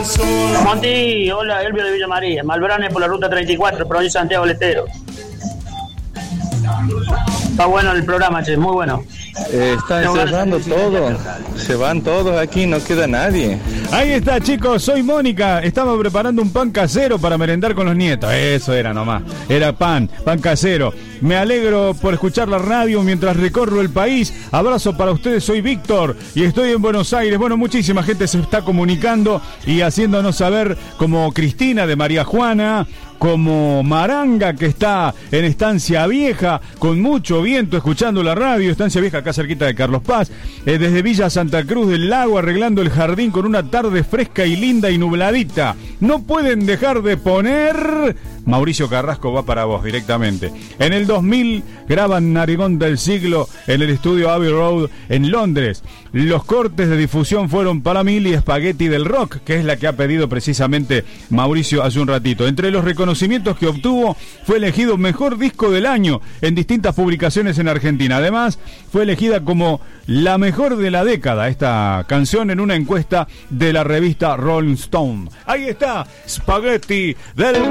Monti, hola, Elvio de Villa María, Malbrane por la ruta 34, provincia de Santiago del Estero. Está bueno el programa, che, muy bueno. Están cerrando todo, se van todos aquí, no queda nadie. Ahí está, chicos, soy Mónica. Estaba preparando un pan casero para merendar con los nietos. Eso era nomás, era pan casero. Me alegro por escuchar la radio mientras recorro el país. Abrazo para ustedes, soy Víctor y estoy en Buenos Aires. Bueno, muchísima gente se está comunicando y haciéndonos saber, como Cristina de María Juana, como Maranga, que está en Estancia Vieja, con mucho viento, escuchando la radio. Estancia Vieja, acá cerquita de Carlos Paz. Desde Villa Santa Cruz del Lago, arreglando el jardín con una tarde fresca y linda y nubladita. No pueden dejar de poner... Mauricio Carrasco va para vos directamente. En el 2000 graban Narigón del Siglo en el estudio Abbey Road en Londres. Los cortes de difusión fueron para Mili Spaghetti del Rock, que es la que ha pedido precisamente Mauricio hace un ratito. Entre los reconocimientos que obtuvo, fue elegido Mejor Disco del Año en distintas publicaciones en Argentina. Además, fue elegida como la mejor de la década esta canción en una encuesta de la revista Rolling Stone. Ahí está, Spaghetti del